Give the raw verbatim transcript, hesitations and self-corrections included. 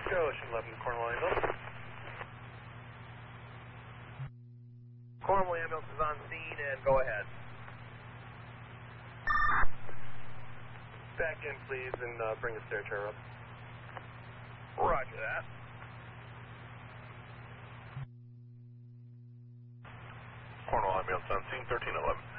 Go, Ocean eleven, Cornwall ambulance. Cornwall ambulance is on scene and go ahead. Back in, please, and uh, bring the stair chair up. Roger that. Cornwall ambulance on scene, thirteen eleven.